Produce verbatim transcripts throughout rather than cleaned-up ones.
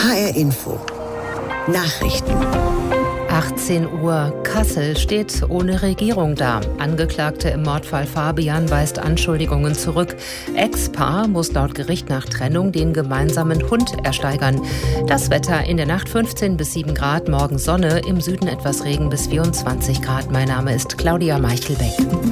H R Info Nachrichten. achtzehn Uhr. Kassel steht ohne Regierung da. Angeklagte im Mordfall Fabian weist Anschuldigungen zurück. Ex-Paar muss laut Gericht nach Trennung den gemeinsamen Hund ersteigern. Das Wetter in der Nacht fünfzehn bis sieben Grad, morgen Sonne, im Süden etwas Regen bis vierundzwanzig Grad. Mein Name ist Claudia Meichelbeck.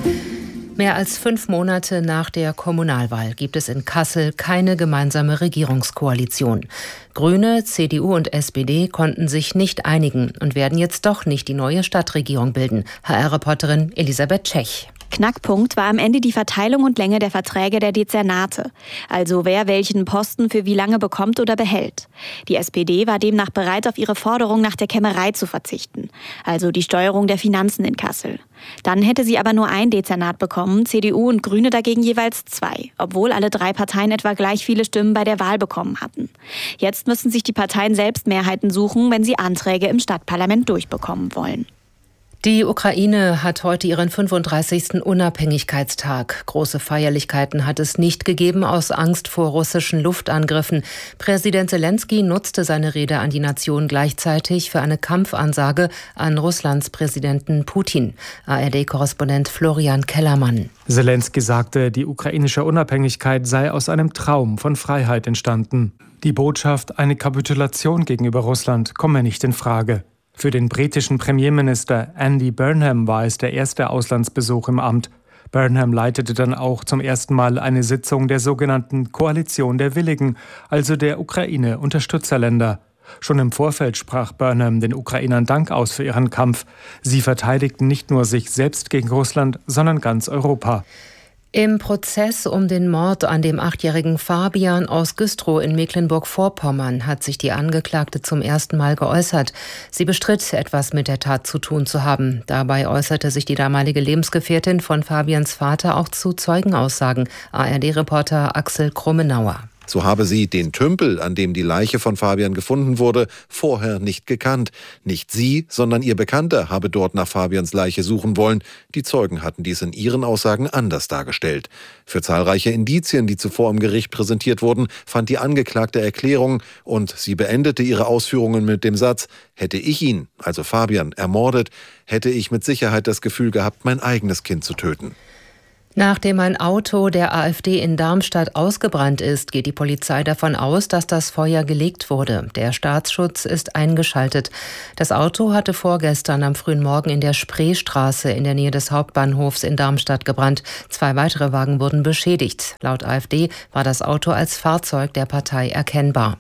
Mehr als fünf Monate nach der Kommunalwahl gibt es in Kassel keine gemeinsame Regierungskoalition. Grüne, C D U und S P D konnten sich nicht einigen und werden jetzt doch nicht die neue Stadtregierung bilden. H R-Reporterin Elisabeth Tschech. Knackpunkt war am Ende die Verteilung und Länge der Verträge der Dezernate. Also wer welchen Posten für wie lange bekommt oder behält. Die S P D war demnach bereit, auf ihre Forderung nach der Kämmerei zu verzichten. Also die Steuerung der Finanzen in Kassel. Dann hätte sie aber nur ein Dezernat bekommen, C D U und Grüne dagegen jeweils zwei. Obwohl alle drei Parteien etwa gleich viele Stimmen bei der Wahl bekommen hatten. Jetzt müssen sich die Parteien selbst Mehrheiten suchen, wenn sie Anträge im Stadtparlament durchbekommen wollen. Die Ukraine hat heute ihren fünfunddreißigsten Unabhängigkeitstag. Große Feierlichkeiten hat es nicht gegeben aus Angst vor russischen Luftangriffen. Präsident Selenskyj nutzte seine Rede an die Nation gleichzeitig für eine Kampfansage an Russlands Präsidenten Putin. A R D-Korrespondent Florian Kellermann. Selenskyj sagte, die ukrainische Unabhängigkeit sei aus einem Traum von Freiheit entstanden. Die Botschaft, eine Kapitulation gegenüber Russland, komme nicht in Frage. Für den britischen Premierminister Andy Burnham war es der erste Auslandsbesuch im Amt. Burnham leitete dann auch zum ersten Mal eine Sitzung der sogenannten Koalition der Willigen, also der Ukraine-Unterstützerländer. Schon im Vorfeld sprach Burnham den Ukrainern Dank aus für ihren Kampf. Sie verteidigten nicht nur sich selbst gegen Russland, sondern ganz Europa. Im Prozess um den Mord an dem achtjährigen Fabian aus Güstrow in Mecklenburg-Vorpommern hat sich die Angeklagte zum ersten Mal geäußert. Sie bestritt, etwas mit der Tat zu tun zu haben. Dabei äußerte sich die damalige Lebensgefährtin von Fabians Vater auch zu Zeugenaussagen. A R D-Reporter Axel Krummenauer. So habe sie den Tümpel, an dem die Leiche von Fabian gefunden wurde, vorher nicht gekannt. Nicht sie, sondern ihr Bekannter habe dort nach Fabians Leiche suchen wollen. Die Zeugen hatten dies in ihren Aussagen anders dargestellt. Für zahlreiche Indizien, die zuvor im Gericht präsentiert wurden, fand die Angeklagte Erklärung und sie beendete ihre Ausführungen mit dem Satz: Hätte ich ihn, also Fabian, ermordet, hätte ich mit Sicherheit das Gefühl gehabt, mein eigenes Kind zu töten. Nachdem ein Auto der AfD in Darmstadt ausgebrannt ist, geht die Polizei davon aus, dass das Feuer gelegt wurde. Der Staatsschutz ist eingeschaltet. Das Auto hatte vorgestern am frühen Morgen in der Spreestraße in der Nähe des Hauptbahnhofs in Darmstadt gebrannt. Zwei weitere Wagen wurden beschädigt. Laut AfD war das Auto als Fahrzeug der Partei erkennbar.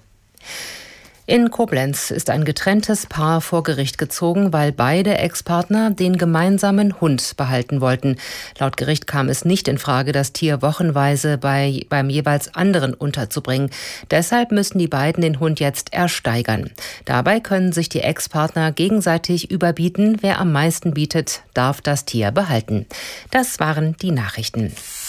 In Koblenz ist ein getrenntes Paar vor Gericht gezogen, weil beide Ex-Partner den gemeinsamen Hund behalten wollten. Laut Gericht kam es nicht in Frage, das Tier wochenweise bei, beim jeweils anderen unterzubringen. Deshalb müssen die beiden den Hund jetzt ersteigern. Dabei können sich die Ex-Partner gegenseitig überbieten. Wer am meisten bietet, darf das Tier behalten. Das waren die Nachrichten.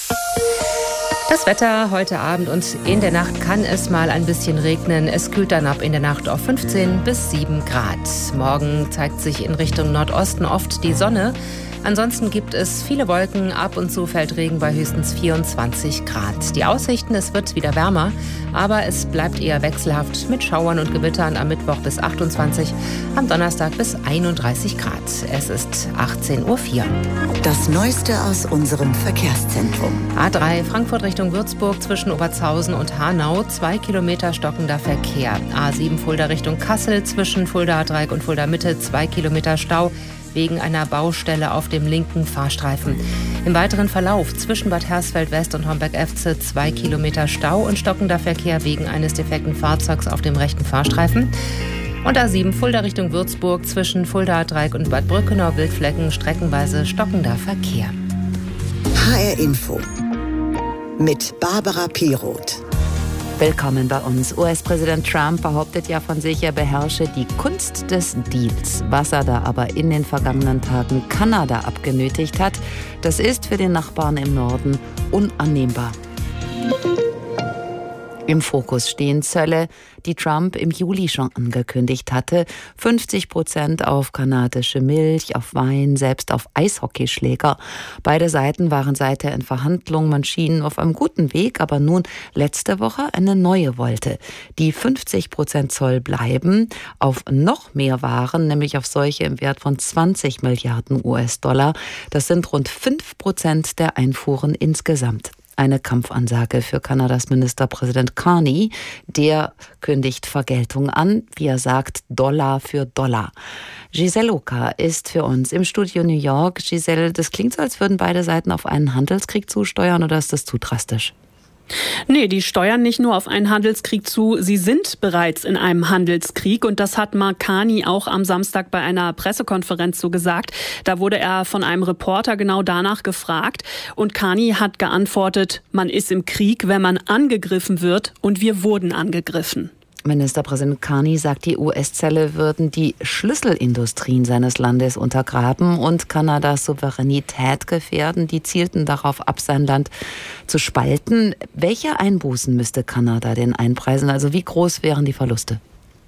Das Wetter heute Abend und in der Nacht kann es mal ein bisschen regnen. Es kühlt dann ab in der Nacht auf fünfzehn bis sieben Grad. Morgen zeigt sich in Richtung Nordosten oft die Sonne. Ansonsten gibt es viele Wolken, ab und zu fällt Regen bei höchstens vierundzwanzig Grad. Die Aussichten, es wird wieder wärmer, aber es bleibt eher wechselhaft mit Schauern und Gewittern am Mittwoch bis achtundzwanzig, am Donnerstag bis einunddreißig Grad. Es ist achtzehn Uhr vier. Das Neueste aus unserem Verkehrszentrum. A drei Frankfurt Richtung Würzburg zwischen Obertshausen und Hanau, zwei Kilometer stockender Verkehr. A sieben Fulda Richtung Kassel zwischen Fuldaer Dreieck und Fulda Mitte, zwei Kilometer Stau wegen einer Baustelle auf dem linken Fahrstreifen. Im weiteren Verlauf zwischen Bad Hersfeld West und Homberg-Efze zwei Kilometer Stau und stockender Verkehr wegen eines defekten Fahrzeugs auf dem rechten Fahrstreifen. Und A sieben Fulda Richtung Würzburg zwischen Fuldaer Dreieck und Bad Brückenau-Wildflecken streckenweise stockender Verkehr. H R Info mit Barbara Piroth. Willkommen bei uns. U S-Präsident Trump behauptet ja von sich, er beherrsche die Kunst des Deals. Was er da aber in den vergangenen Tagen Kanada abgenötigt hat, das ist für den Nachbarn im Norden unannehmbar. Im Fokus stehen Zölle, die Trump im Juli schon angekündigt hatte. fünfzig Prozent auf kanadische Milch, auf Wein, selbst auf Eishockeyschläger. Beide Seiten waren seither in Verhandlungen, man schien auf einem guten Weg, aber nun letzte Woche eine neue Wolte. Die fünfzig Prozent Zoll bleiben auf noch mehr Waren, nämlich auf solche im Wert von zwanzig Milliarden U S-Dollar. Das sind rund fünf Prozent der Einfuhren insgesamt. Eine Kampfansage für Kanadas Ministerpräsident Carney. Der kündigt Vergeltung an, wie er sagt, Dollar für Dollar. Giselle Oka ist für uns im Studio New York. Giselle, das klingt so, als würden beide Seiten auf einen Handelskrieg zusteuern, oder ist das zu drastisch? Nee, die steuern nicht nur auf einen Handelskrieg zu, sie sind bereits in einem Handelskrieg, und das hat Mark Carney auch am Samstag bei einer Pressekonferenz so gesagt. Da wurde er von einem Reporter genau danach gefragt, und Carney hat geantwortet, man ist im Krieg, wenn man angegriffen wird, und wir wurden angegriffen. Ministerpräsident Carney sagt, die U S-Zölle würden die Schlüsselindustrien seines Landes untergraben und Kanadas Souveränität gefährden. Die zielten darauf ab, sein Land zu spalten. Welche Einbußen müsste Kanada denn einpreisen? Also wie groß wären die Verluste?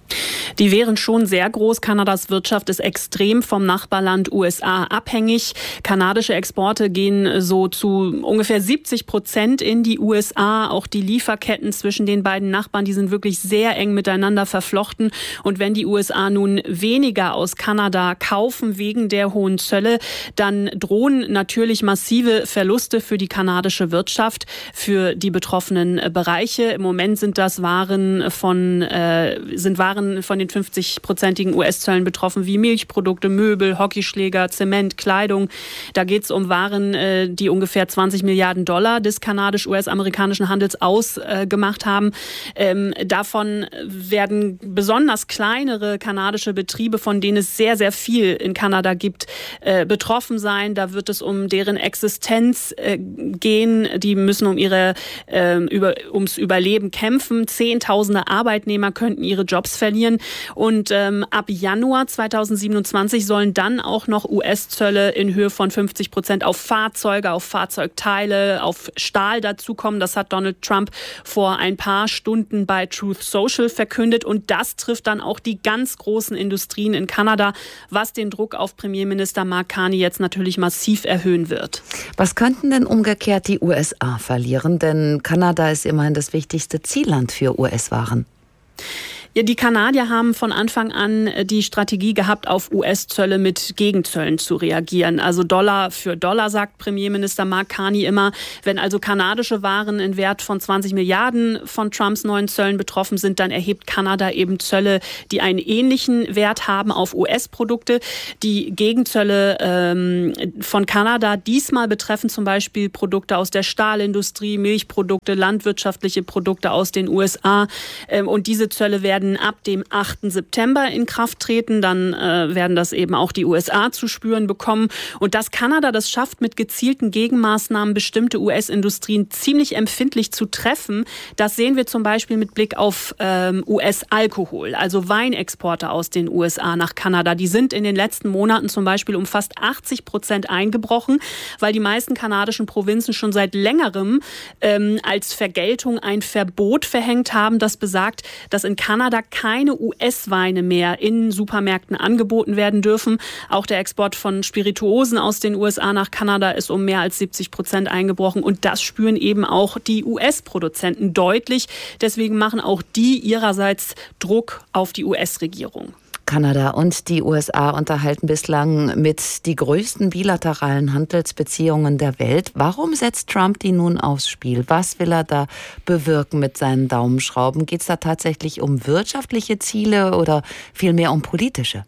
Die wären schon sehr groß. Kanadas Wirtschaft ist extrem vom Nachbarland U S A abhängig. Kanadische Exporte gehen so zu ungefähr siebzig Prozent in die U S A. Auch die Lieferketten zwischen den beiden Nachbarn, die sind wirklich sehr eng miteinander verflochten. Und wenn die U S A nun weniger aus Kanada kaufen wegen der hohen Zölle, dann drohen natürlich massive Verluste für die kanadische Wirtschaft, für die betroffenen Bereiche. Im Moment sind das Waren von, äh, sind Waren von den fünfzig-prozentigen U S-Zöllen betroffen, wie Milchprodukte, Möbel, Hockeyschläger, Zement, Kleidung. Da geht es um Waren, die ungefähr zwanzig Milliarden Dollar des kanadisch-U S-amerikanischen Handels ausgemacht haben. Ähm, davon werden besonders kleinere kanadische Betriebe, von denen es sehr, sehr viel in Kanada gibt, äh, betroffen sein. Da wird es um deren Existenz äh, gehen. Die müssen um ihre, äh, über, ums Überleben kämpfen. Zehntausende Arbeitnehmer könnten ihre Jobs verlieren. Und ähm, ab Januar zweitausendsiebenundzwanzig sollen dann auch noch U S-Zölle in Höhe von fünfzig Prozent auf Fahrzeuge, auf Fahrzeugteile, auf Stahl dazukommen. Das hat Donald Trump vor ein paar Stunden bei Truth Social verkündet. Und das trifft dann auch die ganz großen Industrien in Kanada, was den Druck auf Premierminister Mark Carney jetzt natürlich massiv erhöhen wird. Was könnten denn umgekehrt die U S A verlieren? Denn Kanada ist immerhin das wichtigste Zielland für U S-Waren. Ja, die Kanadier haben von Anfang an die Strategie gehabt, auf U S-Zölle mit Gegenzöllen zu reagieren. Also Dollar für Dollar, sagt Premierminister Mark Carney immer. Wenn also kanadische Waren in Wert von zwanzig Milliarden von Trumps neuen Zöllen betroffen sind, dann erhebt Kanada eben Zölle, die einen ähnlichen Wert haben auf U S-Produkte. Die Gegenzölle ähm, von Kanada diesmal betreffen zum Beispiel Produkte aus der Stahlindustrie, Milchprodukte, landwirtschaftliche Produkte aus den U S A. Ähm, und diese Zölle werden ab dem achten September in Kraft treten. Dann äh, werden das eben auch die U S A zu spüren bekommen. Und dass Kanada das schafft, mit gezielten Gegenmaßnahmen bestimmte U S-Industrien ziemlich empfindlich zu treffen, das sehen wir zum Beispiel mit Blick auf ähm, U S-Alkohol, also Weinexporte aus den U S A nach Kanada. Die sind in den letzten Monaten zum Beispiel um fast achtzig Prozent eingebrochen, weil die meisten kanadischen Provinzen schon seit längerem ähm, als Vergeltung ein Verbot verhängt haben, das besagt, dass in Kanada keine U S-Weine mehr in Supermärkten angeboten werden dürfen. Auch der Export von Spirituosen aus den U S A nach Kanada ist um mehr als siebzig Prozent eingebrochen. Und das spüren eben auch die U S-Produzenten deutlich. Deswegen machen auch die ihrerseits Druck auf die U S-Regierung. Kanada und die U S A unterhalten bislang mit die größten bilateralen Handelsbeziehungen der Welt. Warum setzt Trump die nun aufs Spiel? Was will er da bewirken mit seinen Daumenschrauben? Geht es da tatsächlich um wirtschaftliche Ziele oder vielmehr um politische?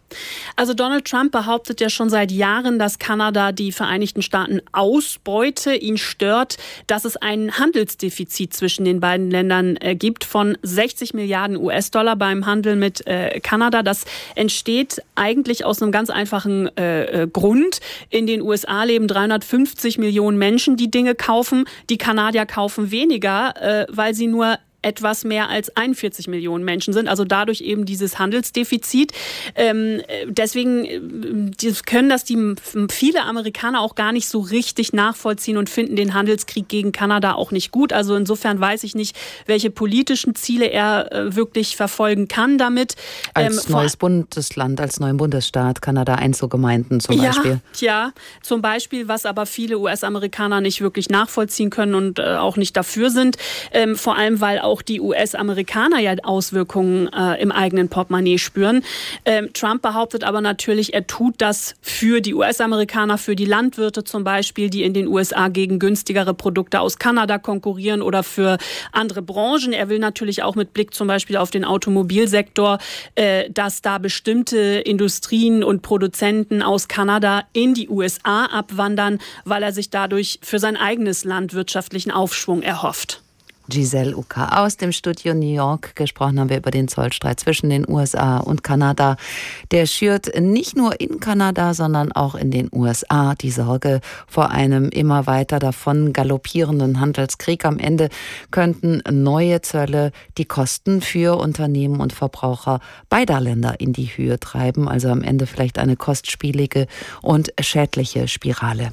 Also Donald Trump behauptet ja schon seit Jahren, dass Kanada die Vereinigten Staaten ausbeute. Ihn stört, dass es ein Handelsdefizit zwischen den beiden Ländern äh, gibt von sechzig Milliarden U S-Dollar beim Handel mit äh, Kanada. Das entsteht eigentlich aus einem ganz einfachen äh, Grund. In den U S A leben dreihundertfünfzig Millionen Menschen, die Dinge kaufen. Die Kanadier kaufen weniger, äh, weil sie nur etwas mehr als einundvierzig Millionen Menschen sind. Also dadurch eben dieses Handelsdefizit. Ähm, deswegen die können das die viele Amerikaner auch gar nicht so richtig nachvollziehen und finden den Handelskrieg gegen Kanada auch nicht gut. Also insofern weiß ich nicht, welche politischen Ziele er äh, wirklich verfolgen kann damit. Als ähm, neues Bundesland, als neuen Bundesstaat, Kanada Einzelgemeinden zum Beispiel. Ja, ja, zum Beispiel, was aber viele U S-Amerikaner nicht wirklich nachvollziehen können und äh, auch nicht dafür sind. Ähm, vor allem, weil auch die U S-Amerikaner ja Auswirkungen äh, im eigenen Portemonnaie spüren. Ähm, Trump behauptet aber natürlich, er tut das für die U S-Amerikaner, für die Landwirte zum Beispiel, die in den U S A gegen günstigere Produkte aus Kanada konkurrieren oder für andere Branchen. Er will natürlich auch mit Blick zum Beispiel auf den Automobilsektor, äh, dass da bestimmte Industrien und Produzenten aus Kanada in die U S A abwandern, weil er sich dadurch für sein eigenes Land wirtschaftlichen Aufschwung erhofft. Giselle Uka aus dem Studio New York. Gesprochen haben wir über den Zollstreit zwischen den U S A und Kanada. Der schürt nicht nur in Kanada, sondern auch in den U S A die Sorge vor einem immer weiter davon galoppierenden Handelskrieg. Am Ende könnten neue Zölle die Kosten für Unternehmen und Verbraucher beider Länder in die Höhe treiben. Also am Ende vielleicht eine kostspielige und schädliche Spirale.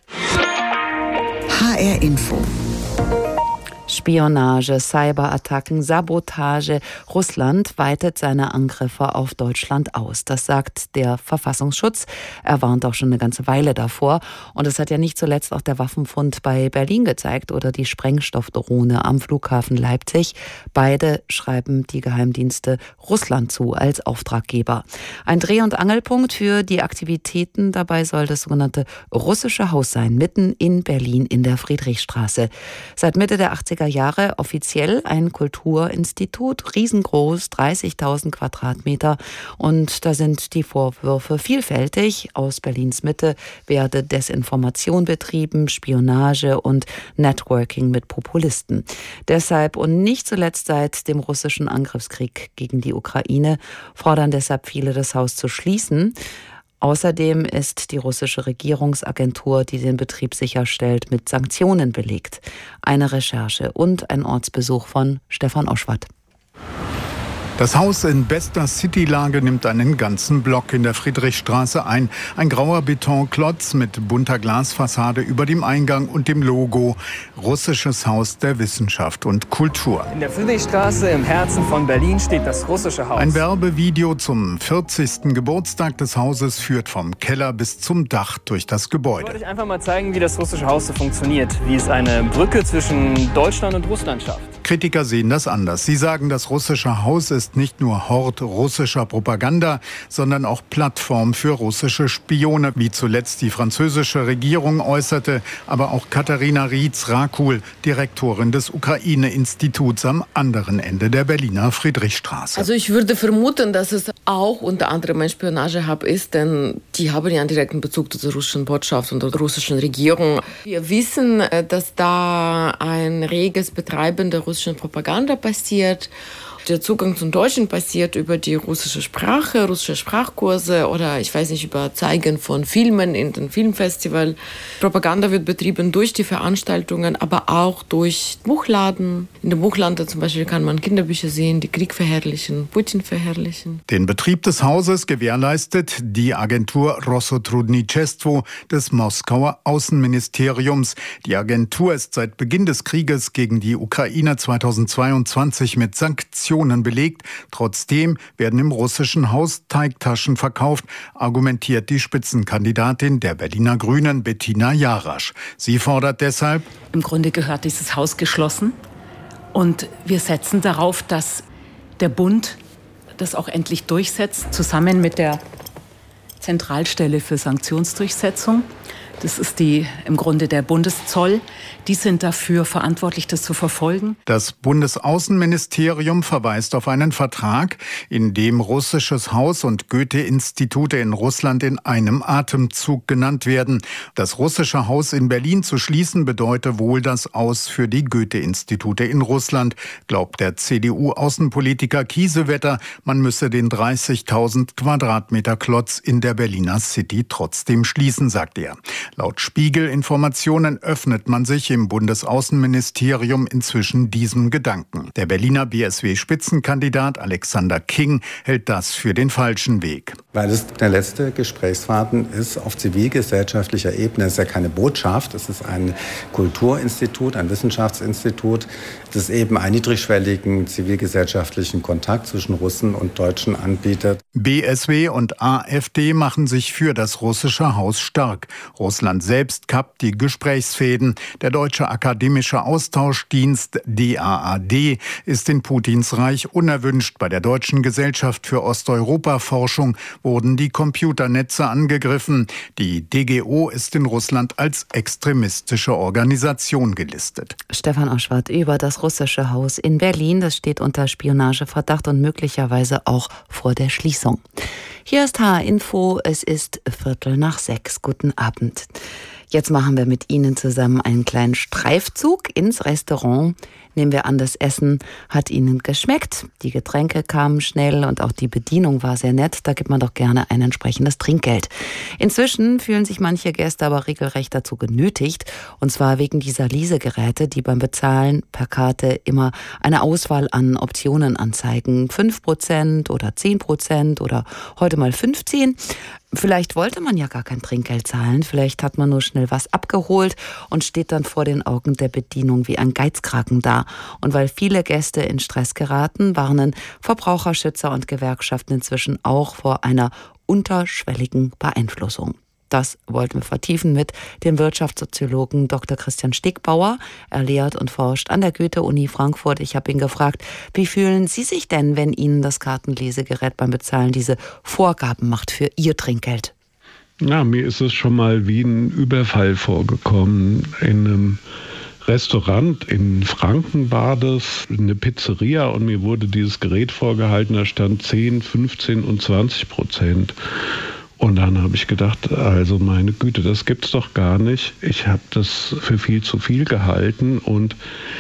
H R Info. Spionage, Cyberattacken, Sabotage. Russland weitet seine Angriffe auf Deutschland aus. Das sagt der Verfassungsschutz. Er warnt auch schon eine ganze Weile davor. Und es hat ja nicht zuletzt auch der Waffenfund bei Berlin gezeigt oder die Sprengstoffdrohne am Flughafen Leipzig. Beide schreiben die Geheimdienste Russland zu als Auftraggeber. Ein Dreh- und Angelpunkt für die Aktivitäten dabei soll das sogenannte Russische Haus sein, mitten in Berlin in der Friedrichstraße. Seit Mitte der achtziger Jahre offiziell ein Kulturinstitut, riesengroß, dreißigtausend Quadratmeter. Und da sind die Vorwürfe vielfältig. Aus Berlins Mitte werde Desinformation betrieben, Spionage und Networking mit Populisten. Deshalb und nicht zuletzt seit dem russischen Angriffskrieg gegen die Ukraine fordern deshalb viele, das Haus zu schließen. Außerdem ist die russische Regierungsagentur, die den Betrieb sicherstellt, mit Sanktionen belegt. Eine Recherche und ein Ortsbesuch von Stefan Oschwart. Das Haus in bester Citylage nimmt einen ganzen Block in der Friedrichstraße ein. Ein grauer Betonklotz mit bunter Glasfassade über dem Eingang und dem Logo Russisches Haus der Wissenschaft und Kultur. In der Friedrichstraße im Herzen von Berlin steht das Russische Haus. Ein Werbevideo zum vierzigsten Geburtstag des Hauses führt vom Keller bis zum Dach durch das Gebäude. Ich wollte euch einfach mal zeigen, wie das Russische Haus so funktioniert, wie es eine Brücke zwischen Deutschland und Russland schafft. Kritiker sehen das anders. Sie sagen, das Russische Haus ist nicht nur Hort russischer Propaganda, sondern auch Plattform für russische Spione, wie zuletzt die französische Regierung äußerte, aber auch Katharina Rietz-Rakul, Direktorin des Ukraine-Instituts am anderen Ende der Berliner Friedrichstraße. Also ich würde vermuten, dass es auch unter anderem ein Spionagehub ist, denn die haben ja einen direkten Bezug zur russischen Botschaft und der russischen Regierung. Wir wissen, dass da ein reges Betreiben der russischen Propaganda passiert. Der Zugang zum Deutschen passiert über die russische Sprache, russische Sprachkurse oder ich weiß nicht, über Zeigen von Filmen in den Filmfestival. Propaganda wird betrieben durch die Veranstaltungen, aber auch durch Buchladen. In dem Buchladen zum Beispiel kann man Kinderbücher sehen, die Krieg verherrlichen, Putin verherrlichen. Den Betrieb des Hauses gewährleistet die Agentur Rossotrudnichestvo des Moskauer Außenministeriums. Die Agentur ist seit Beginn des Krieges gegen die Ukraine zweitausendzweiundzwanzig mit Sanktionen belegt. Trotzdem werden im Russischen Haus Teigtaschen verkauft, argumentiert die Spitzenkandidatin der Berliner Grünen, Bettina Jarasch. Sie fordert deshalb: Im Grunde gehört dieses Haus geschlossen. Und wir setzen darauf, dass der Bund das auch endlich durchsetzt, zusammen mit der Zentralstelle für Sanktionsdurchsetzung. Das ist die, im Grunde der Bundeszoll. Die sind dafür verantwortlich, das zu verfolgen. Das Bundesaußenministerium verweist auf einen Vertrag, in dem Russisches Haus und Goethe-Institute in Russland in einem Atemzug genannt werden. Das Russische Haus in Berlin zu schließen, bedeute wohl das Aus für die Goethe-Institute in Russland, glaubt der C D U-Außenpolitiker Kiesewetter. Man müsse den dreißigtausend Quadratmeter Klotz in der Berliner City trotzdem schließen, sagt er. Laut Spiegel-Informationen öffnet man sich im Bundesaußenministerium inzwischen diesem Gedanken. Der Berliner B S W-Spitzenkandidat Alexander King hält das für den falschen Weg. Weil es der letzte Gesprächsfaden ist auf zivilgesellschaftlicher Ebene. Es ist ja keine Botschaft, es ist ein Kulturinstitut, ein Wissenschaftsinstitut, das eben einen niedrigschwelligen zivilgesellschaftlichen Kontakt zwischen Russen und Deutschen anbietet. B S W und AfD machen sich für das russische Haus stark. Russland selbst kappt die Gesprächsfäden. Der Deutsche Akademische Austauschdienst D A A D ist in Putins Reich unerwünscht. Bei der Deutschen Gesellschaft für Osteuropa-Forschung wurden die Computernetze angegriffen. Die D G O ist in Russland als extremistische Organisation gelistet. Stefan Oschwart über das russische Haus in Berlin. Das steht unter Spionageverdacht und möglicherweise auch vor der Schließung. Hier ist H R-Info. Es ist Viertel nach sechs. Guten Abend. Jetzt machen wir mit Ihnen zusammen einen kleinen Streifzug ins Restaurant. Nehmen wir an, das Essen hat Ihnen geschmeckt. Die Getränke kamen schnell und auch die Bedienung war sehr nett. Da gibt man doch gerne ein entsprechendes Trinkgeld. Inzwischen fühlen sich manche Gäste aber regelrecht dazu genötigt. Und zwar wegen dieser Lesegeräte, die beim Bezahlen per Karte immer eine Auswahl an Optionen anzeigen. fünf Prozent oder zehn Prozent oder heute mal fünfzehn. Vielleicht wollte man ja gar kein Trinkgeld zahlen, vielleicht hat man nur schnell was abgeholt und steht dann vor den Augen der Bedienung wie ein Geizkragen da. Und weil viele Gäste in Stress geraten, warnen Verbraucherschützer und Gewerkschaften inzwischen auch vor einer unterschwelligen Beeinflussung. Das wollten wir vertiefen mit dem Wirtschaftssoziologen Doktor Christian Stegbauer. Er lehrt und forscht an der Goethe-Uni Frankfurt. Ich habe ihn gefragt, wie fühlen Sie sich denn, wenn Ihnen das Kartenlesegerät beim Bezahlen diese Vorgaben macht für Ihr Trinkgeld? Ja, mir ist es schon mal wie ein Überfall vorgekommen. In einem Restaurant in Franken war das, eine Pizzeria, und mir wurde dieses Gerät vorgehalten, da stand zehn, fünfzehn und zwanzig Prozent. Und dann habe ich gedacht, also meine Güte, das gibt's doch gar nicht. Ich habe das für viel zu viel gehalten und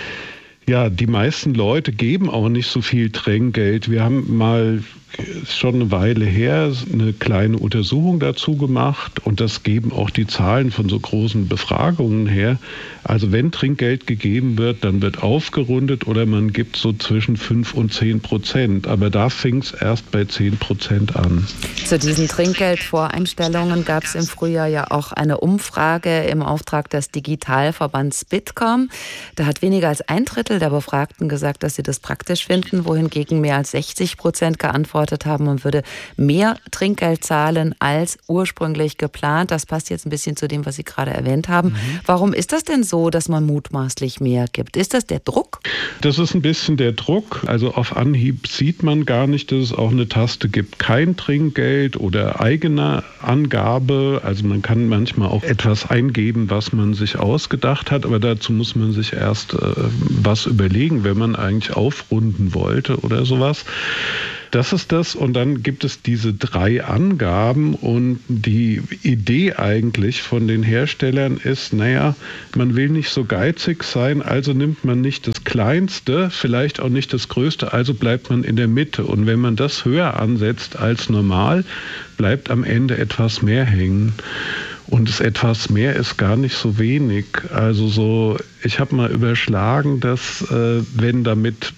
ja, die meisten Leute geben auch nicht so viel Trinkgeld. Wir haben mal, ist schon eine Weile her, eine kleine Untersuchung dazu gemacht und das geben auch die Zahlen von so großen Befragungen her. Also wenn Trinkgeld gegeben wird, dann wird aufgerundet oder man gibt so zwischen fünf und zehn Prozent. Aber da fing es erst bei zehn Prozent an. Zu diesen Trinkgeldvoreinstellungen gab es im Frühjahr ja auch eine Umfrage im Auftrag des Digitalverbands Bitkom. Da hat weniger als ein Drittel der Befragten gesagt, dass sie das praktisch finden, wohingegen mehr als sechzig Prozent geantwortet haben, man würde mehr Trinkgeld zahlen als ursprünglich geplant. Das passt jetzt ein bisschen zu dem, was Sie gerade erwähnt haben. Mhm. Warum ist das denn so, dass man mutmaßlich mehr gibt? Ist das der Druck? Das ist ein bisschen der Druck. Also auf Anhieb sieht man gar nicht, dass es auch eine Taste gibt, kein Trinkgeld oder eigene Angabe. Also man kann manchmal auch etwas eingeben, was man sich ausgedacht hat, aber dazu muss man sich erst äh, was überlegen, wenn man eigentlich aufrunden wollte oder sowas. Das ist das, und dann gibt es diese drei Angaben und die Idee eigentlich von den Herstellern ist, naja, man will nicht so geizig sein, also nimmt man nicht das Kleinste, vielleicht auch nicht das Größte, also bleibt man in der Mitte, und wenn man das höher ansetzt als normal, bleibt am Ende etwas mehr hängen. Und das etwas mehr ist gar nicht so wenig. Also so, ich habe mal überschlagen, dass äh, wenn damit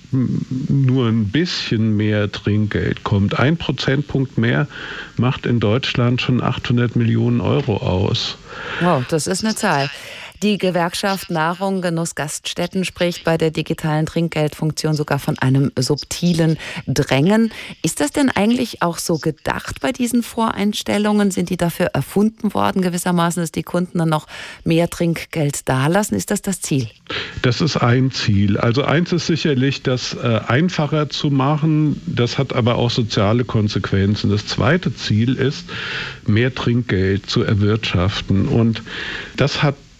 nur ein bisschen mehr Trinkgeld kommt, ein Prozentpunkt mehr macht in Deutschland schon achthundert Millionen Euro aus. Wow, das ist eine Zahl. Die Gewerkschaft Nahrung, Genuss, Gaststätten spricht bei der digitalen Trinkgeldfunktion sogar von einem subtilen Drängen. Ist das denn eigentlich auch so gedacht bei diesen Voreinstellungen? Sind die dafür erfunden worden, gewissermaßen, dass die Kunden dann noch mehr Trinkgeld dalassen? Ist das das Ziel? Das ist ein Ziel. Also eins ist sicherlich, das äh, einfacher zu machen. Das hat aber auch soziale Konsequenzen. Das zweite Ziel ist, mehr Trinkgeld zu erwirtschaften. Und das hat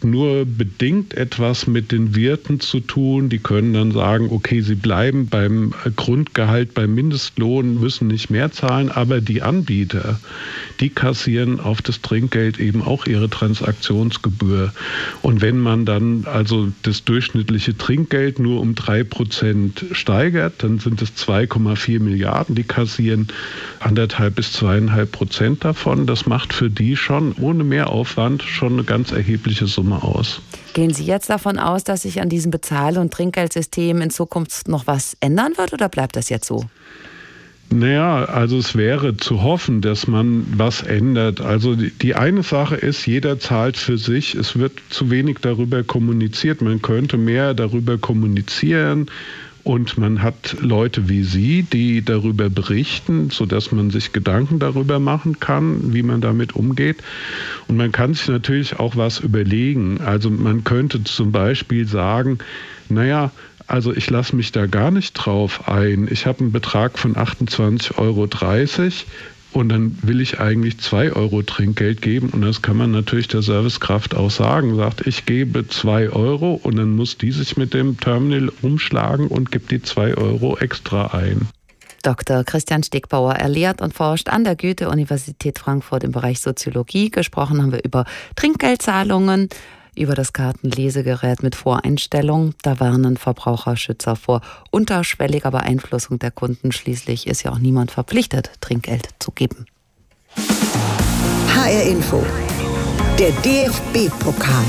nur bedingt etwas mit den Wirten zu tun. Die können dann sagen, okay, sie bleiben beim Grundgehalt, beim Mindestlohn, müssen nicht mehr zahlen, aber die Anbieter, die kassieren auf das Trinkgeld eben auch ihre Transaktionsgebühr. Und wenn man dann also das durchschnittliche Trinkgeld nur um drei Prozent steigert, dann sind es zwei Komma vier Milliarden. Die kassieren anderthalb bis zweieinhalb Prozent davon. Das macht für die schon ohne Mehraufwand schon eine ganz erhebliche Summe aus. Gehen Sie jetzt davon aus, dass sich an diesem Bezahl- und Trinkgeldsystem in Zukunft noch was ändern wird oder bleibt das jetzt so? Naja, also es wäre zu hoffen, dass man was ändert. Also die, die eine Sache ist, jeder zahlt für sich. Es wird zu wenig darüber kommuniziert. Man könnte mehr darüber kommunizieren. Und man hat Leute wie Sie, die darüber berichten, sodass man sich Gedanken darüber machen kann, wie man damit umgeht. Und man kann sich natürlich auch was überlegen. Also man könnte zum Beispiel sagen, naja, also ich lasse mich da gar nicht drauf ein. Ich habe einen Betrag von achtundzwanzig Euro dreißig und dann will ich eigentlich zwei Euro Trinkgeld geben. Und das kann man natürlich der Servicekraft auch sagen. Sagt, ich gebe zwei Euro und dann muss die sich mit dem Terminal umschlagen und gibt die zwei Euro extra ein. Doktor Christian Stegbauer, er lehrt und forscht an der Goethe-Universität Frankfurt im Bereich Soziologie. Gesprochen haben wir über Trinkgeldzahlungen, über das Kartenlesegerät mit Voreinstellung. Da warnen Verbraucherschützer vor unterschwelliger Beeinflussung der Kunden. Schließlich ist ja auch niemand verpflichtet, Trinkgeld zu geben. H R Info, der D F B-Pokal.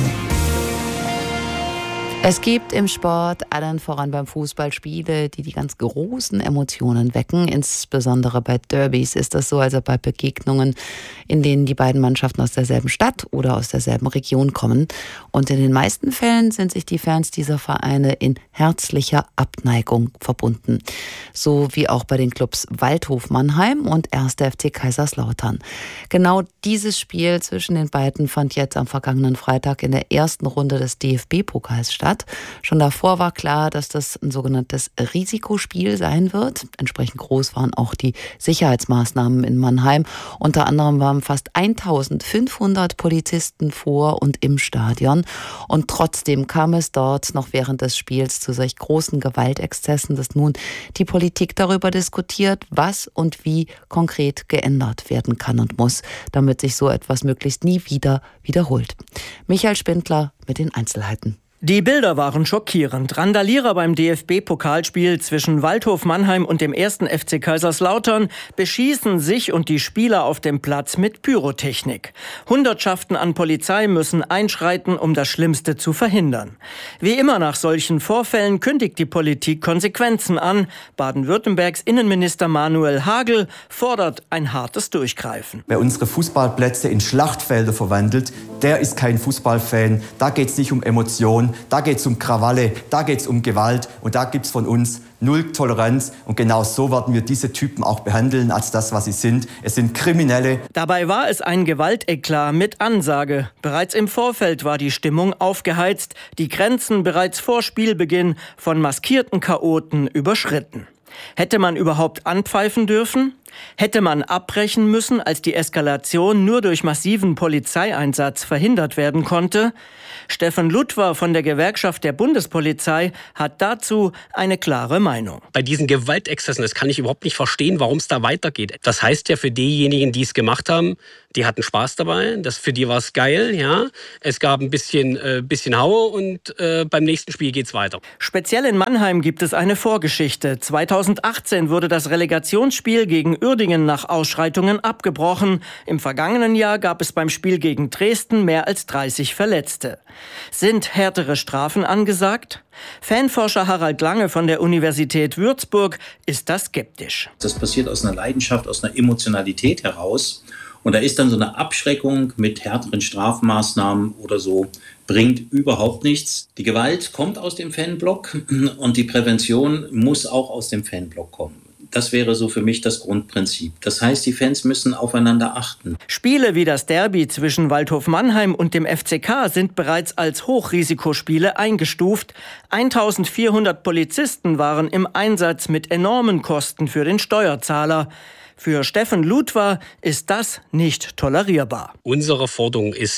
Es gibt im Sport, allen voran beim Fußball, Spiele, die die ganz großen Emotionen wecken. Insbesondere bei Derbys ist das so, also bei Begegnungen, in denen die beiden Mannschaften aus derselben Stadt oder aus derselben Region kommen. Und in den meisten Fällen sind sich die Fans dieser Vereine in herzlicher Abneigung verbunden. So wie auch bei den Clubs Waldhof Mannheim und erster F C Kaiserslautern. Genau dieses Spiel zwischen den beiden fand jetzt am vergangenen Freitag in der ersten Runde des D F B-Pokals statt. Schon davor war klar, dass das ein sogenanntes Risikospiel sein wird. Entsprechend groß waren auch die Sicherheitsmaßnahmen in Mannheim. Unter anderem waren fast eintausendfünfhundert Polizisten vor und im Stadion. Und trotzdem kam es dort noch während des Spiels zu solch großen Gewaltexzessen, dass nun die Politik darüber diskutiert, was und wie konkret geändert werden kann und muss, damit sich so etwas möglichst nie wieder wiederholt. Michael Spindler mit den Einzelheiten. Die Bilder waren schockierend. Randalierer beim D F B-Pokalspiel zwischen Waldhof Mannheim und dem ersten F C Kaiserslautern beschießen sich und die Spieler auf dem Platz mit Pyrotechnik. Hundertschaften an Polizei müssen einschreiten, um das Schlimmste zu verhindern. Wie immer nach solchen Vorfällen kündigt die Politik Konsequenzen an. Baden-Württembergs Innenminister Manuel Hagel fordert ein hartes Durchgreifen. Wer unsere Fußballplätze in Schlachtfelder verwandelt, der ist kein Fußballfan. Da geht es nicht um Emotionen. Da geht es um Krawalle, da geht es um Gewalt und da gibt es von uns null Toleranz. Und genau so werden wir diese Typen auch behandeln als das, was sie sind. Es sind Kriminelle. Dabei war es ein Gewalteklat mit Ansage. Bereits im Vorfeld war die Stimmung aufgeheizt, die Grenzen bereits vor Spielbeginn von maskierten Chaoten überschritten. Hätte man überhaupt anpfeifen dürfen? Hätte man abbrechen müssen, als die Eskalation nur durch massiven Polizeieinsatz verhindert werden konnte? Steffen Ludwer von der Gewerkschaft der Bundespolizei hat dazu eine klare Meinung. Bei diesen Gewaltexzessen, das kann ich überhaupt nicht verstehen, warum es da weitergeht. Das heißt ja für diejenigen, die es gemacht haben, die hatten Spaß dabei, das, für die war es geil, ja. Es gab ein bisschen, äh, bisschen Haue und äh, beim nächsten Spiel geht's weiter. Speziell in Mannheim gibt es eine Vorgeschichte. zweitausendachtzehn wurde das Relegationsspiel gegen Uerdingen nach Ausschreitungen abgebrochen. Im vergangenen Jahr gab es beim Spiel gegen Dresden mehr als dreißig Verletzte. Sind härtere Strafen angesagt? Fanforscher Harald Lange von der Universität Würzburg ist da skeptisch. Das passiert aus einer Leidenschaft, aus einer Emotionalität heraus. Und da ist dann so eine Abschreckung mit härteren Strafmaßnahmen oder so, bringt überhaupt nichts. Die Gewalt kommt aus dem Fanblock und die Prävention muss auch aus dem Fanblock kommen. Das wäre so für mich das Grundprinzip. Das heißt, die Fans müssen aufeinander achten. Spiele wie das Derby zwischen Waldhof Mannheim und dem F C K sind bereits als Hochrisikospiele eingestuft. eintausendvierhundert Polizisten waren im Einsatz mit enormen Kosten für den Steuerzahler. Für Steffen Ludwer ist das nicht tolerierbar. Unsere Forderung ist hier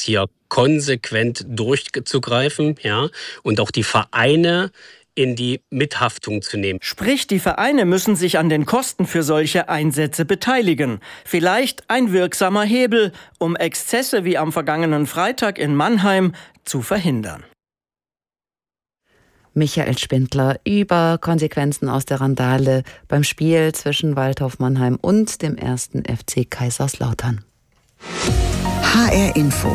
konsequent durchzugreifen, ja, und auch die Vereine in die Mithaftung zu nehmen. Sprich, die Vereine müssen sich an den Kosten für solche Einsätze beteiligen. Vielleicht ein wirksamer Hebel, um Exzesse wie am vergangenen Freitag in Mannheim zu verhindern. Michael Spindler über Konsequenzen aus der Randale beim Spiel zwischen Waldhof Mannheim und dem ersten F C Kaiserslautern. H R Info.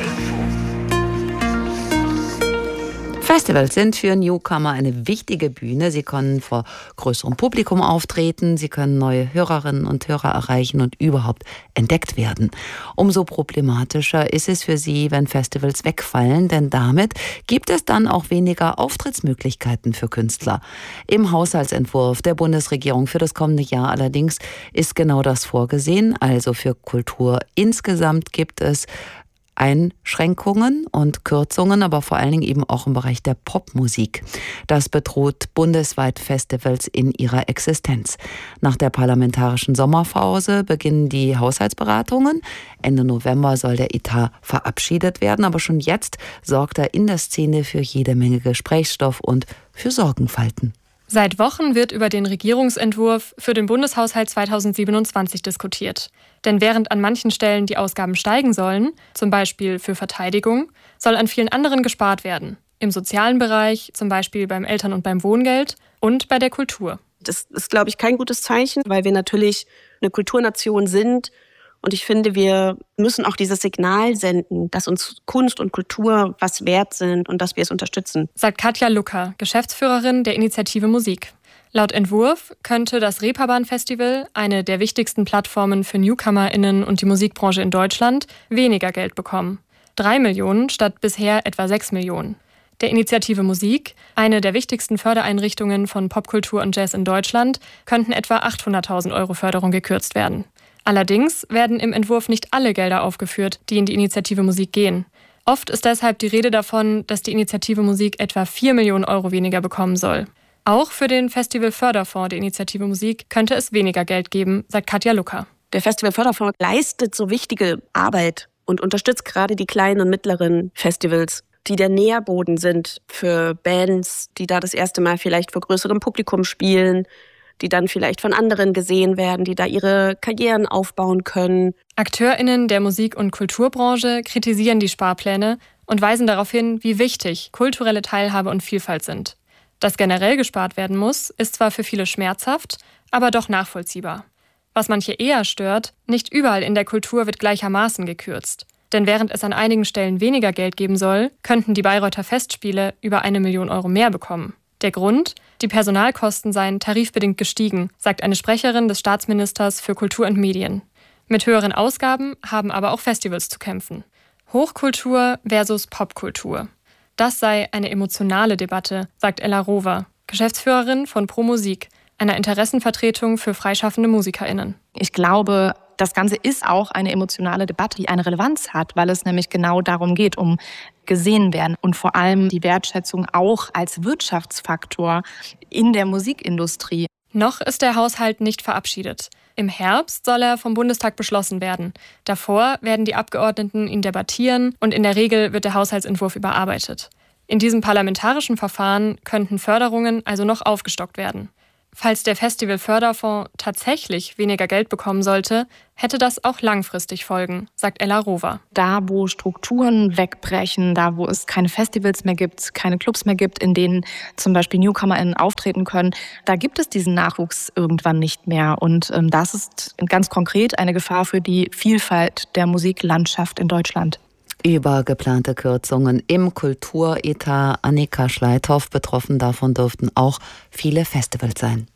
Festivals sind für Newcomer eine wichtige Bühne. Sie können vor größerem Publikum auftreten, sie können neue Hörerinnen und Hörer erreichen und überhaupt entdeckt werden. Umso problematischer ist es für sie, wenn Festivals wegfallen, denn damit gibt es dann auch weniger Auftrittsmöglichkeiten für Künstler. Im Haushaltsentwurf der Bundesregierung für das kommende Jahr allerdings ist genau das vorgesehen. Also für Kultur insgesamt gibt es Einschränkungen und Kürzungen, aber vor allen Dingen eben auch im Bereich der Popmusik. Das bedroht bundesweit Festivals in ihrer Existenz. Nach der parlamentarischen Sommerpause beginnen die Haushaltsberatungen. Ende November soll der Etat verabschiedet werden, aber schon jetzt sorgt er in der Szene für jede Menge Gesprächsstoff und für Sorgenfalten. Seit Wochen wird über den Regierungsentwurf für den Bundeshaushalt zweitausendsiebenundzwanzig diskutiert. Denn während an manchen Stellen die Ausgaben steigen sollen, zum Beispiel für Verteidigung, soll an vielen anderen gespart werden. Im sozialen Bereich, zum Beispiel beim Eltern- und beim Wohngeld und bei der Kultur. Das ist, glaube ich, kein gutes Zeichen, weil wir natürlich eine Kulturnation sind. Und ich finde, wir müssen auch dieses Signal senden, dass uns Kunst und Kultur was wert sind und dass wir es unterstützen. Sagt Katja Lucker, Geschäftsführerin der Initiative Musik. Laut Entwurf könnte das Reeperbahn-Festival, eine der wichtigsten Plattformen für NewcomerInnen und die Musikbranche in Deutschland, weniger Geld bekommen. Drei Millionen statt bisher etwa sechs Millionen. Der Initiative Musik, eine der wichtigsten Fördereinrichtungen von Popkultur und Jazz in Deutschland, könnten etwa achthunderttausend Euro Förderung gekürzt werden. Allerdings werden im Entwurf nicht alle Gelder aufgeführt, die in die Initiative Musik gehen. Oft ist deshalb die Rede davon, dass die Initiative Musik etwa vier Millionen Euro weniger bekommen soll. Auch für den Festivalförderfonds der Initiative Musik könnte es weniger Geld geben, sagt Katja Lucker. Der Festivalförderfonds leistet so wichtige Arbeit und unterstützt gerade die kleinen und mittleren Festivals, die der Nährboden sind für Bands, die da das erste Mal vielleicht vor größerem Publikum spielen, die dann vielleicht von anderen gesehen werden, die da ihre Karrieren aufbauen können. AkteurInnen der Musik- und Kulturbranche kritisieren die Sparpläne und weisen darauf hin, wie wichtig kulturelle Teilhabe und Vielfalt sind. Dass generell gespart werden muss, ist zwar für viele schmerzhaft, aber doch nachvollziehbar. Was manche eher stört, nicht überall in der Kultur wird gleichermaßen gekürzt. Denn während es an einigen Stellen weniger Geld geben soll, könnten die Bayreuther Festspiele über eine Million Euro mehr bekommen. Der Grund? Die Personalkosten seien tarifbedingt gestiegen, sagt eine Sprecherin des Staatsministers für Kultur und Medien. Mit höheren Ausgaben haben aber auch Festivals zu kämpfen. Hochkultur versus Popkultur. Das sei eine emotionale Debatte, sagt Ella Rover, Geschäftsführerin von Pro Musik, einer Interessenvertretung für freischaffende MusikerInnen. Ich glaube, das Ganze ist auch eine emotionale Debatte, die eine Relevanz hat, weil es nämlich genau darum geht, um gesehen werden und vor allem die Wertschätzung auch als Wirtschaftsfaktor in der Musikindustrie. Noch ist der Haushalt nicht verabschiedet. Im Herbst soll er vom Bundestag beschlossen werden. Davor werden die Abgeordneten ihn debattieren und in der Regel wird der Haushaltsentwurf überarbeitet. In diesem parlamentarischen Verfahren könnten Förderungen also noch aufgestockt werden. Falls der Festivalförderfonds tatsächlich weniger Geld bekommen sollte, hätte das auch langfristig Folgen, sagt Ella Rover. Da, wo Strukturen wegbrechen, da, wo es keine Festivals mehr gibt, keine Clubs mehr gibt, in denen zum Beispiel NewcomerInnen auftreten können, da gibt es diesen Nachwuchs irgendwann nicht mehr. Und ähm, das ist ganz konkret eine Gefahr für die Vielfalt der Musiklandschaft in Deutschland. Über geplante Kürzungen im Kulturetat. Annika Schleithoff. Betroffen davon dürften auch viele Festivals sein.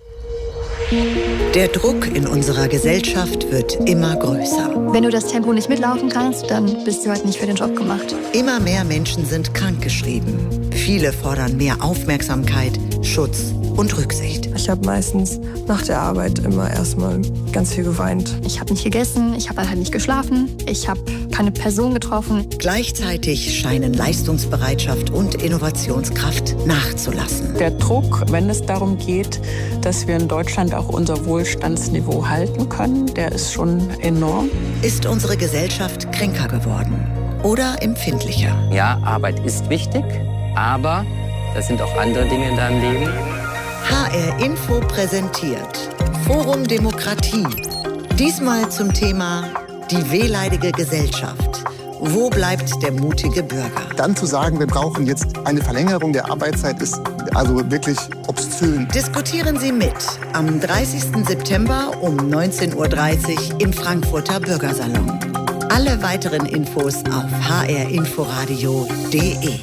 Der Druck in unserer Gesellschaft wird immer größer. Wenn du das Tempo nicht mitlaufen kannst, dann bist du halt nicht für den Job gemacht. Immer mehr Menschen sind krankgeschrieben. Viele fordern mehr Aufmerksamkeit, Schutz und Rücksicht. Ich habe meistens nach der Arbeit immer erstmal ganz viel geweint. Ich habe nicht gegessen, ich habe halt nicht geschlafen, ich habe keine Person getroffen. Gleichzeitig scheinen Leistungsbereitschaft und Innovationskraft nachzulassen. Der Druck, wenn es darum geht, dass wir in Deutschland auch unser Wohlstandsniveau halten können, der ist schon enorm. Ist unsere Gesellschaft kränker geworden? oder empfindlicher? Ja, Arbeit ist wichtig, aber das sind auch andere Dinge in deinem Leben. H R Info präsentiert Forum Demokratie. Diesmal zum Thema die wehleidige Gesellschaft. Wo bleibt der mutige Bürger? Dann zu sagen, wir brauchen jetzt eine Verlängerung der Arbeitszeit, ist also wirklich obszön. Diskutieren Sie mit am dreißigsten September um neunzehn Uhr dreißig im Frankfurter Bürgersalon. Alle weiteren Infos auf h r inforadio punkt d e.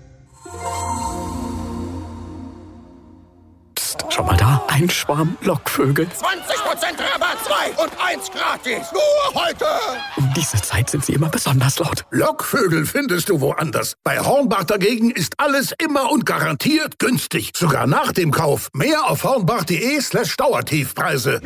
Schau mal da, ein Schwarm Lockvögel. zwanzig Prozent Rabatt, zwei und eins gratis. Nur heute. Um diese Zeit sind sie immer besonders laut. Lockvögel findest du woanders. Bei Hornbach dagegen ist alles immer und garantiert günstig. Sogar nach dem Kauf. Mehr auf hornbach.de slash Dauertiefpreise.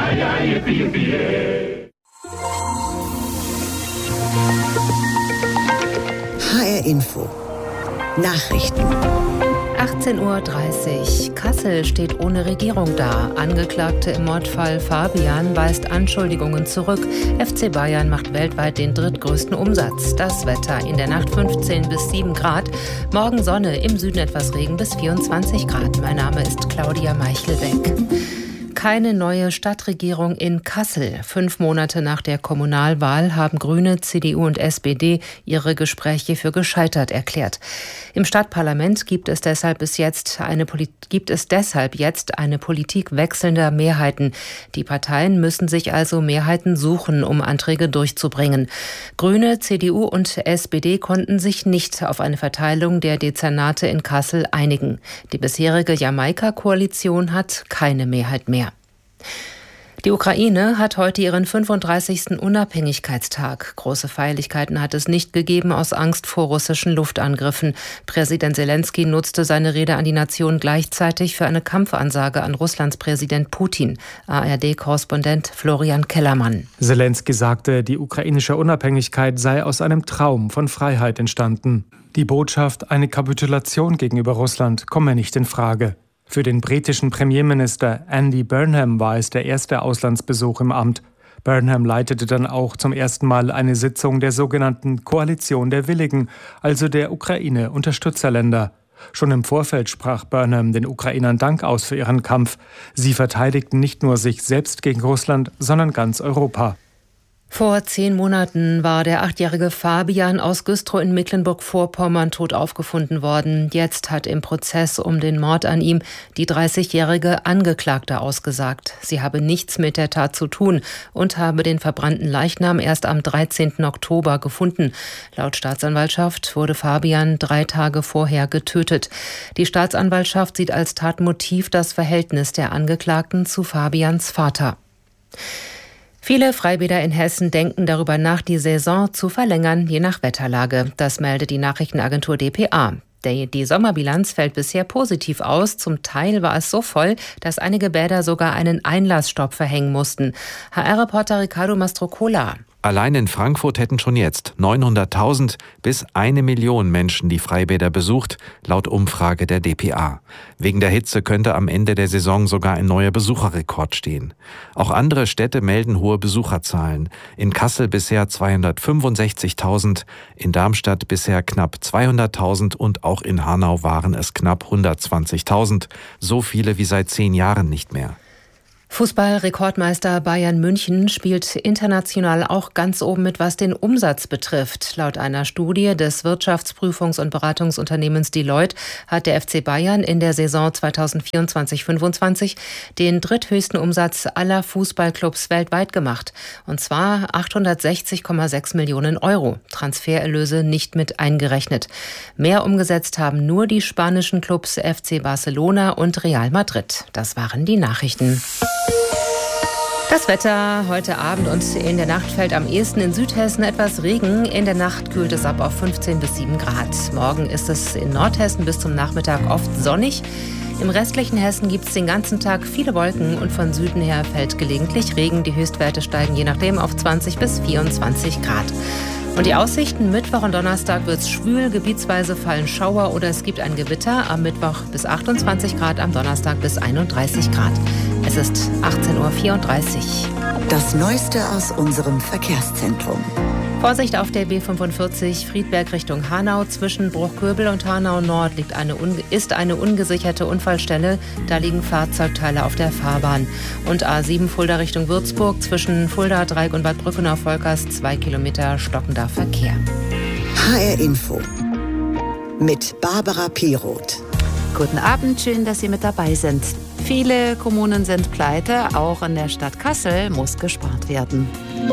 H R Info. Nachrichten. achtzehn Uhr dreißig. Kassel steht ohne Regierung da. Angeklagte im Mordfall Fabian weist Anschuldigungen zurück. F C Bayern macht weltweit den drittgrößten Umsatz. Das Wetter in der Nacht fünfzehn bis sieben Grad. Morgen Sonne, im Süden etwas Regen bis vierundzwanzig Grad. Mein Name ist Claudia Meichelbeck. Keine neue Stadtregierung in Kassel. Fünf Monate nach der Kommunalwahl haben Grüne, C D U und S P D ihre Gespräche für gescheitert erklärt. Im Stadtparlament gibt es deshalb bis jetzt eine Polit- gibt es deshalb jetzt eine Politik wechselnder Mehrheiten. Die Parteien müssen sich also Mehrheiten suchen, um Anträge durchzubringen. Grüne, C D U und S P D konnten sich nicht auf eine Verteilung der Dezernate in Kassel einigen. Die bisherige Jamaika-Koalition hat keine Mehrheit mehr. Die Ukraine hat heute ihren fünfunddreißigsten Unabhängigkeitstag. Große Feierlichkeiten hat es nicht gegeben aus Angst vor russischen Luftangriffen. Präsident Zelensky nutzte seine Rede an die Nation gleichzeitig für eine Kampfansage an Russlands Präsident Putin. A R D-Korrespondent Florian Kellermann. Zelensky sagte, die ukrainische Unabhängigkeit sei aus einem Traum von Freiheit entstanden. Die Botschaft, eine Kapitulation gegenüber Russland, komme nicht in Frage. Für den britischen Premierminister Andy Burnham war es der erste Auslandsbesuch im Amt. Burnham leitete dann auch zum ersten Mal eine Sitzung der sogenannten Koalition der Willigen, also der Ukraine-Unterstützerländer. Schon im Vorfeld sprach Burnham den Ukrainern Dank aus für ihren Kampf. Sie verteidigten nicht nur sich selbst gegen Russland, sondern ganz Europa. Vor zehn Monaten war der achtjährige Fabian aus Güstrow in Mecklenburg-Vorpommern tot aufgefunden worden. Jetzt hat im Prozess um den Mord an ihm die dreißigjährige Angeklagte ausgesagt. Sie habe nichts mit der Tat zu tun und habe den verbrannten Leichnam erst am dreizehnten Oktober gefunden. Laut Staatsanwaltschaft wurde Fabian drei Tage vorher getötet. Die Staatsanwaltschaft sieht als Tatmotiv das Verhältnis der Angeklagten zu Fabians Vater. Viele Freibäder in Hessen denken darüber nach, die Saison zu verlängern, je nach Wetterlage. Das meldet die Nachrichtenagentur D P A. Die Sommerbilanz fällt bisher positiv aus. Zum Teil war es so voll, dass einige Bäder sogar einen Einlassstopp verhängen mussten. H R-Reporter Ricardo Mastrocola. Allein in Frankfurt hätten schon jetzt neunhunderttausend bis eine Million Menschen die Freibäder besucht, laut Umfrage der D P A. Wegen der Hitze könnte am Ende der Saison sogar ein neuer Besucherrekord stehen. Auch andere Städte melden hohe Besucherzahlen. In Kassel bisher zweihundertfünfundsechzigtausend, in Darmstadt bisher knapp zweihunderttausend und auch in Hanau waren es knapp hundertzwanzigtausend. So viele wie seit zehn Jahren nicht mehr. Fußball-Rekordmeister Bayern München spielt international auch ganz oben mit, was den Umsatz betrifft. Laut einer Studie des Wirtschaftsprüfungs- und Beratungsunternehmens Deloitte hat der F C Bayern in der Saison zweitausendvierundzwanzig fünfundzwanzig den dritthöchsten Umsatz aller Fußballclubs weltweit gemacht. Und zwar achthundertsechzig Komma sechs Millionen Euro. Transfererlöse nicht mit eingerechnet. Mehr umgesetzt haben nur die spanischen Clubs F C Barcelona und Real Madrid. Das waren die Nachrichten. Das Wetter heute Abend und in der Nacht fällt am ehesten in Südhessen etwas Regen. In der Nacht kühlt es ab auf fünfzehn bis sieben Grad. Morgen ist es in Nordhessen bis zum Nachmittag oft sonnig. Im restlichen Hessen gibt es den ganzen Tag viele Wolken und von Süden her fällt gelegentlich Regen. Die Höchstwerte steigen je nachdem auf zwanzig bis vierundzwanzig Grad. Und die Aussichten: Mittwoch und Donnerstag wird es schwül, gebietsweise fallen Schauer oder es gibt ein Gewitter. Am Mittwoch bis achtundzwanzig Grad, am Donnerstag bis einunddreißig Grad. Es ist achtzehn Uhr vierunddreißig. Das Neueste aus unserem Verkehrszentrum. Vorsicht auf der B fünfundvierzig Friedberg Richtung Hanau. Zwischen Bruchköbel und Hanau Nord liegt eine ist eine ungesicherte Unfallstelle. Da liegen Fahrzeugteile auf der Fahrbahn. Und A sieben Fulda Richtung Würzburg. Zwischen Fulda, Dreieck und Bad Brückenau-Volkers zwei Kilometer stockender Verkehr. H R Info mit Barbara Piroth. Guten Abend, schön, dass Sie mit dabei sind. Viele Kommunen sind pleite, auch in der Stadt Kassel muss gespart werden.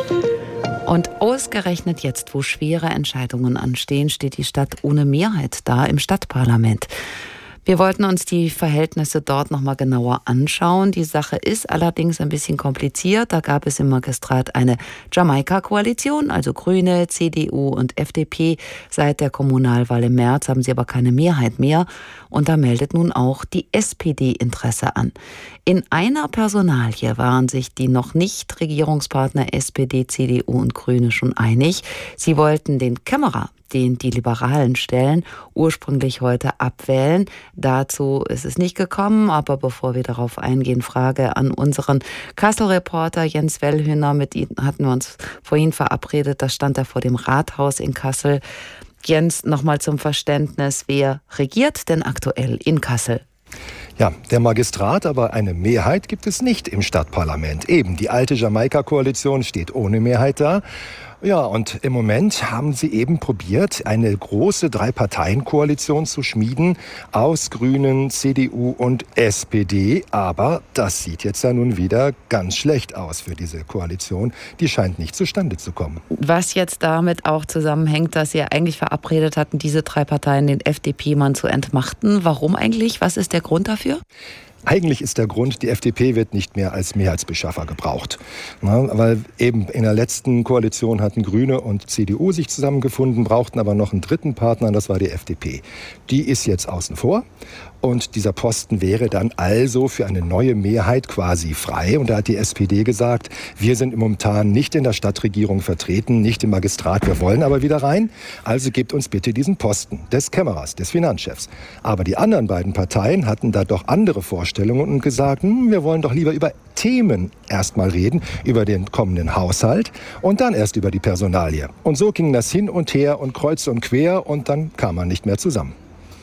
Und ausgerechnet jetzt, wo schwere Entscheidungen anstehen, steht die Stadt ohne Mehrheit da im Stadtparlament. Wir wollten uns die Verhältnisse dort noch mal genauer anschauen. Die Sache ist allerdings ein bisschen kompliziert. Da gab es im Magistrat eine Jamaika-Koalition, also Grüne, C D U und F D P. Seit der Kommunalwahl im März haben sie aber keine Mehrheit mehr. Und da meldet nun auch die S P D Interesse an. In einer Personalie waren sich die noch nicht Regierungspartner S P D, C D U und Grüne schon einig. Sie wollten den Kämmerer, den die Liberalen stellen, ursprünglich heute abwählen. Dazu ist es nicht gekommen, aber bevor wir darauf eingehen, Frage an unseren Kassel-Reporter Jens Wellhöhner. Mit ihm hatten wir uns vorhin verabredet, da stand er vor dem Rathaus in Kassel. Jens, nochmal zum Verständnis, wer regiert denn aktuell in Kassel? Ja, der Magistrat, aber eine Mehrheit gibt es nicht im Stadtparlament. Eben, die alte Jamaika-Koalition steht ohne Mehrheit da. Ja, und im Moment haben sie eben probiert, eine große Drei-Parteien-Koalition zu schmieden aus Grünen, C D U und S P D. Aber das sieht jetzt ja nun wieder ganz schlecht aus für diese Koalition. Die scheint nicht zustande zu kommen. Was jetzt damit auch zusammenhängt, dass Sie eigentlich verabredet hatten, diese drei Parteien, den F D P-Mann zu entmachten. Warum eigentlich? Was ist der Grund dafür? Eigentlich ist der Grund, die F D P wird nicht mehr als Mehrheitsbeschaffer gebraucht. Na, weil eben in der letzten Koalition hatten Grüne und C D U sich zusammengefunden, brauchten aber noch einen dritten Partner, und das war die F D P. Die ist jetzt außen vor. Und dieser Posten wäre dann also für eine neue Mehrheit quasi frei. Und da hat die S P D gesagt, wir sind momentan nicht in der Stadtregierung vertreten, nicht im Magistrat, wir wollen aber wieder rein. Also gebt uns bitte diesen Posten des Kämmerers, des Finanzchefs. Aber die anderen beiden Parteien hatten da doch andere Vorstellungen und gesagt, hm, wir wollen doch lieber über Themen erstmal reden, über den kommenden Haushalt und dann erst über die Personalie. Und so ging das hin und her und kreuz und quer und dann kam man nicht mehr zusammen.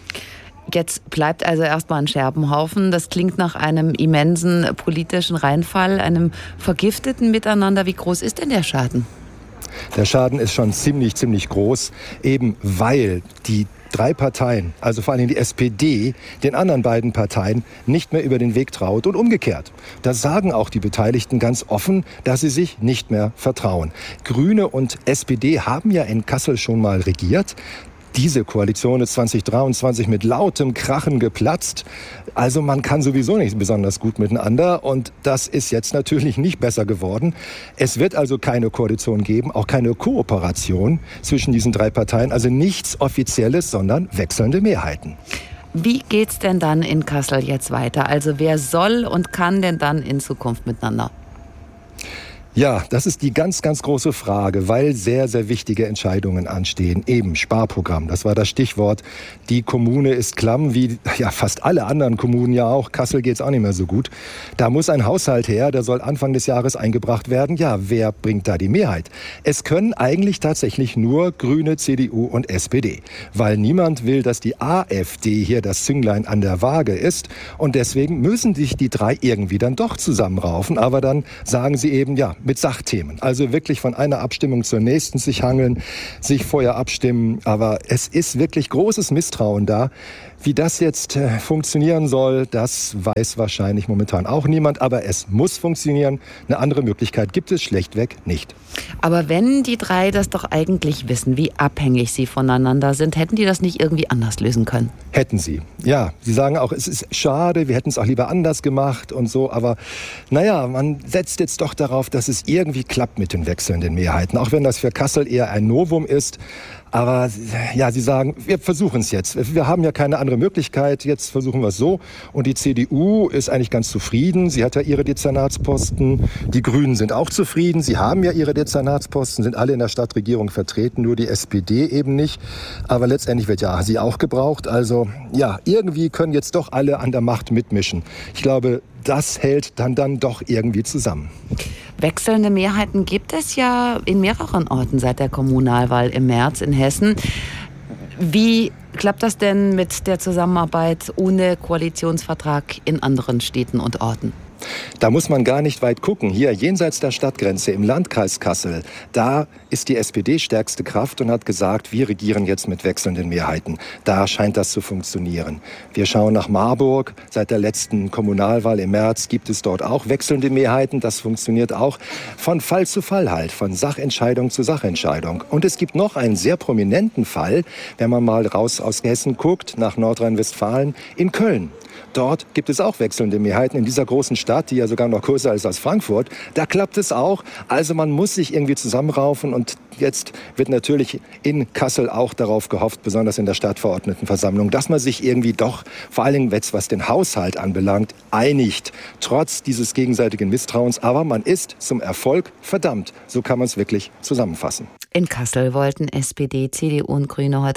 Jetzt bleibt also erstmal ein Scherbenhaufen. Das klingt nach einem immensen politischen Reinfall, einem vergifteten Miteinander. Wie groß ist denn der Schaden? Der Schaden ist schon ziemlich, ziemlich groß, eben weil die drei Parteien, also vor allem die S P D, den anderen beiden Parteien nicht mehr über den Weg traut und umgekehrt. Das sagen auch die Beteiligten ganz offen, dass sie sich nicht mehr vertrauen. Grüne und S P D haben ja in Kassel schon mal regiert. Diese Koalition ist zwanzig dreiundzwanzig mit lautem Krachen geplatzt. Also man kann sowieso nicht besonders gut miteinander. Und das ist jetzt natürlich nicht besser geworden. Es wird also keine Koalition geben, auch keine Kooperation zwischen diesen drei Parteien. Also nichts Offizielles, sondern wechselnde Mehrheiten. Wie geht's denn dann in Kassel jetzt weiter? Also wer soll und kann denn dann in Zukunft miteinander? Ja, das ist die ganz, ganz große Frage, weil sehr, sehr wichtige Entscheidungen anstehen. Eben Sparprogramm, das war das Stichwort. Die Kommune ist klamm, wie ja fast alle anderen Kommunen ja auch. Kassel geht's auch nicht mehr so gut. Da muss ein Haushalt her, der soll Anfang des Jahres eingebracht werden. Ja, wer bringt da die Mehrheit? Es können eigentlich tatsächlich nur Grüne, C D U und S P D, weil niemand will, dass die A f D hier das Zünglein an der Waage ist. Und deswegen müssen sich die drei irgendwie dann doch zusammenraufen. Aber dann sagen sie eben, ja, mit Sachthemen. Also wirklich von einer Abstimmung zur nächsten sich hangeln, sich vorher abstimmen. Aber es ist wirklich großes Misstrauen da. Wie das jetzt äh, funktionieren soll, das weiß wahrscheinlich momentan auch niemand. Aber es muss funktionieren. Eine andere Möglichkeit gibt es schlechtweg nicht. Aber wenn die drei das doch eigentlich wissen, wie abhängig sie voneinander sind, hätten die das nicht irgendwie anders lösen können? Hätten sie. Ja, sie sagen auch, es ist schade, wir hätten es auch lieber anders gemacht und so. Aber naja, man setzt jetzt doch darauf, dass es irgendwie klappt mit den wechselnden Mehrheiten. Auch wenn das für Kassel eher ein Novum ist. Aber ja, sie sagen, wir versuchen es jetzt. Wir haben ja keine andere Möglichkeit. Jetzt versuchen wir es so. Und die C D U ist eigentlich ganz zufrieden. Sie hat ja ihre Dezernatsposten. Die Grünen sind auch zufrieden. Sie haben ja ihre Dezernatsposten, sind alle in der Stadtregierung vertreten, nur die S P D eben nicht. Aber letztendlich wird ja sie auch gebraucht. Also ja, irgendwie können jetzt doch alle an der Macht mitmischen. Ich glaube, das hält dann, dann doch irgendwie zusammen. Wechselnde Mehrheiten gibt es ja in mehreren Orten seit der Kommunalwahl im März in Hessen. Wie klappt das denn mit der Zusammenarbeit ohne Koalitionsvertrag in anderen Städten und Orten? Da muss man gar nicht weit gucken. Hier jenseits der Stadtgrenze im Landkreis Kassel, da ist die S P D stärkste Kraft und hat gesagt, wir regieren jetzt mit wechselnden Mehrheiten. Da scheint das zu funktionieren. Wir schauen nach Marburg. Seit der letzten Kommunalwahl im März gibt es dort auch wechselnde Mehrheiten. Das funktioniert auch von Fall zu Fall halt, von Sachentscheidung zu Sachentscheidung. Und es gibt noch einen sehr prominenten Fall, wenn man mal raus aus Hessen guckt, nach Nordrhein-Westfalen, in Köln. Dort gibt es auch wechselnde Mehrheiten in dieser großen Stadt, die ja sogar noch größer ist als Frankfurt. Da klappt es auch. Also man muss sich irgendwie zusammenraufen. Und jetzt wird natürlich in Kassel auch darauf gehofft, besonders in der Stadtverordnetenversammlung, dass man sich irgendwie doch, vor allem jetzt was den Haushalt anbelangt, einigt. Trotz dieses gegenseitigen Misstrauens. Aber man ist zum Erfolg verdammt. So kann man es wirklich zusammenfassen. In Kassel wollten S P D, C D U und Grüne heute